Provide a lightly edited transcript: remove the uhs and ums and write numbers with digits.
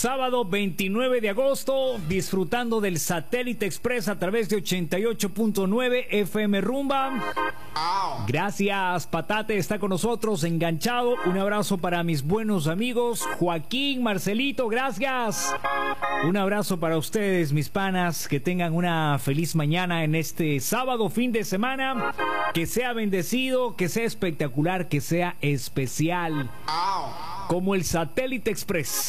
sábado 29 de agosto, disfrutando del Satélite Express a través de 88.9 FM Rumba. Gracias, Patate está con nosotros, enganchado. Un abrazo para mis buenos amigos, Joaquín, Marcelito, gracias. Un abrazo para ustedes, mis panas, que tengan una feliz mañana en este sábado, fin de semana. Que sea bendecido, que sea espectacular, que sea especial. Como el Satélite Express.